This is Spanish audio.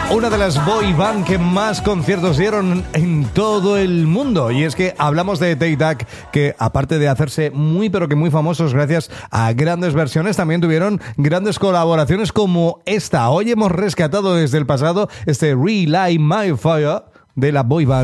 Una de las boy band que más conciertos dieron en todo el mundo. Y es que hablamos de Take That, que aparte de hacerse muy pero que muy famosos gracias a grandes versiones, también tuvieron grandes colaboraciones como esta. Hoy hemos rescatado desde el pasado este Relight My Fire de la boy band